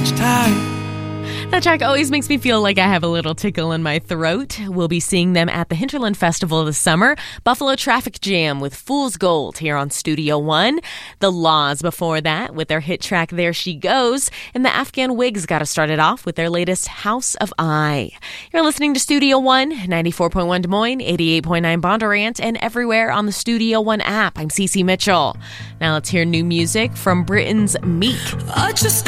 That track always makes me feel like I have a little tickle in my throat. We'll be seeing them at the Hinterland Festival this summer. Buffalo Traffic Jam with Fool's Gold here on Studio One. The Laws before that with their hit track There She Goes. And the Afghan Wigs got us started off with their latest House of I. You're listening to Studio One, 94.1 Des Moines, 88.9 Bondurant, and everywhere on the Studio One app. I'm Cece Mitchell. Now let's hear new music from Britain's Meek.